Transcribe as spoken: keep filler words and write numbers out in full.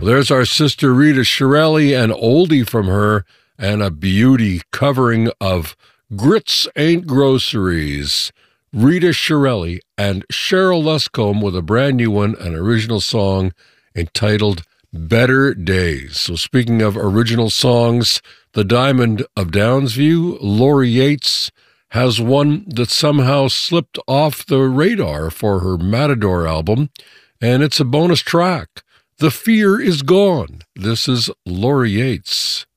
There's our sister Rita Shirelli, an oldie from her, and a beauty covering of Grits Ain't Groceries. Rita Shirelli and Cheryl Luscombe with a brand new one, an original song entitled Better Days. So speaking of original songs, the Diamond of Downsview, Laurie Yates, has one that somehow slipped off the radar for her Matador album, and it's a bonus track. The Fear Is Gone. This is Laurie Yates.